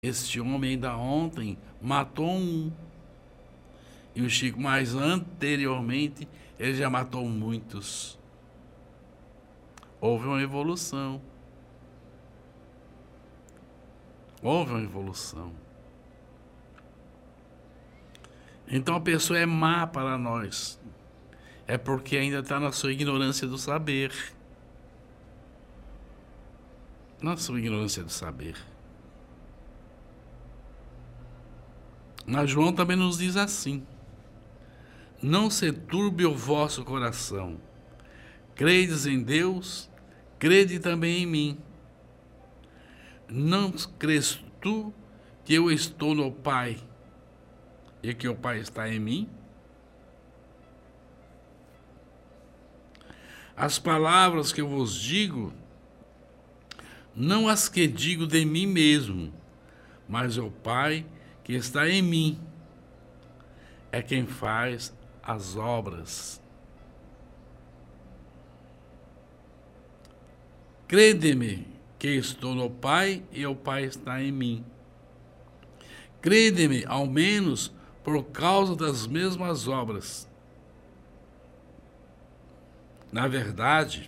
Este homem ainda ontem matou um. E o Chico, mais anteriormente, ele já matou muitos. Houve uma evolução. Houve uma evolução. Então a pessoa é má para nós. É porque ainda está na sua ignorância do saber. Na sua ignorância do saber. Mas João também nos diz assim: não se turbe o vosso coração. Credes em Deus, crede também em mim. Não crês tu que eu estou no Pai e que o Pai está em mim? As palavras que eu vos digo, não as que digo de mim mesmo, mas o Pai que está em mim é quem faz as obras. Crede-me que estou no Pai e o Pai está em mim. Crede-me, ao menos, por causa das mesmas obras. Na verdade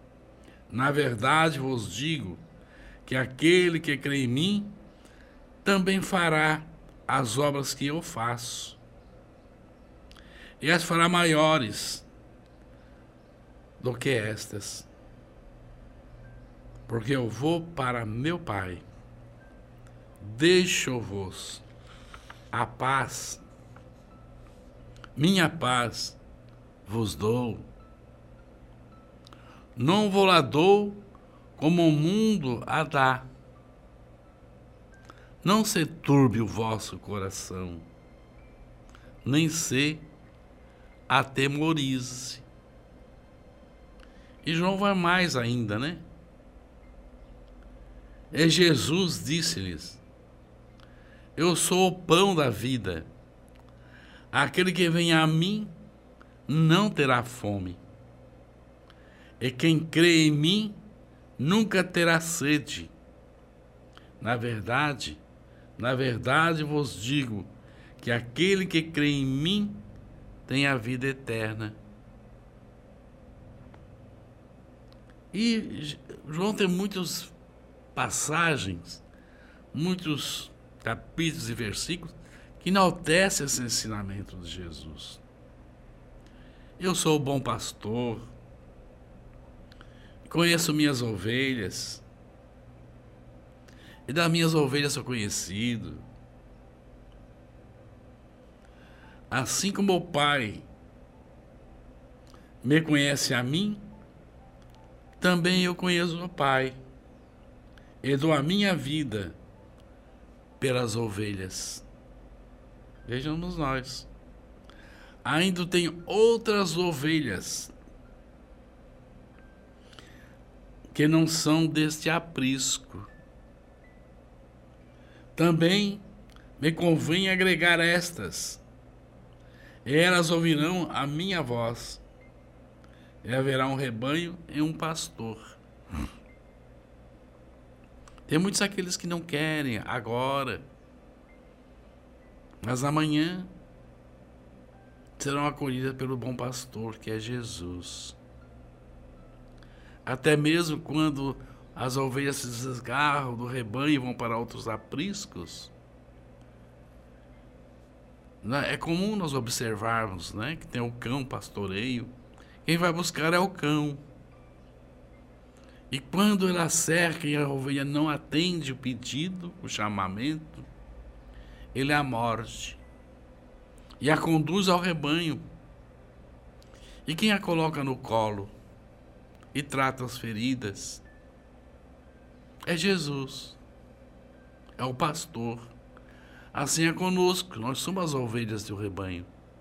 vos digo que aquele que crê em mim também fará as obras que eu faço. E as fará maiores do que estas. Porque eu vou para meu Pai. Deixo-vos a paz. Minha paz vos dou. Não vou lá dou como o mundo a dá. Não se turbe o vosso coração, nem se atemorize. E João vai mais ainda, né? E Jesus disse-lhes: eu sou o pão da vida. Aquele que vem a mim não terá fome. E quem crê em mim nunca terá sede. Na verdade vos digo que aquele que crê em mim tem a vida eterna. E João tem muitas passagens, muitos capítulos e versículos que enaltecem esse ensinamento de Jesus. Eu sou o bom pastor, conheço minhas ovelhas, e das minhas ovelhas sou conhecido. Assim como o Pai me conhece a mim, também eu conheço o Pai, e dou a minha vida pelas ovelhas. Vejamos nós. Ainda tem outras ovelhas que não são deste aprisco. Também me convém agregar estas, e elas ouvirão a minha voz, e haverá um rebanho e um pastor. Tem muitos aqueles que não querem agora, mas amanhã serão acolhidas pelo bom pastor, que é Jesus. Até mesmo quando as ovelhas se desgarram do rebanho e vão para outros apriscos, é comum nós observarmos, né, que tem o cão pastoreio. Quem vai buscar é o cão. E quando ela cerca e a ovelha não atende o pedido, o chamamento, ele a morde e a conduz ao rebanho. E quem a coloca no colo e trata as feridas é Jesus, é o pastor. Assim é conosco, nós somos as ovelhas do rebanho.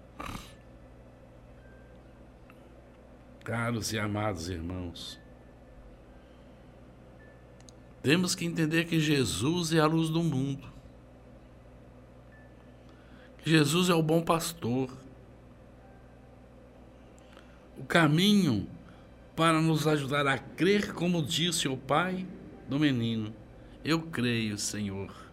Caros e amados irmãos, temos que entender que Jesus é a luz do mundo. Que Jesus é o bom pastor. O caminho para nos ajudar a crer, como disse o pai do menino: eu creio, Senhor.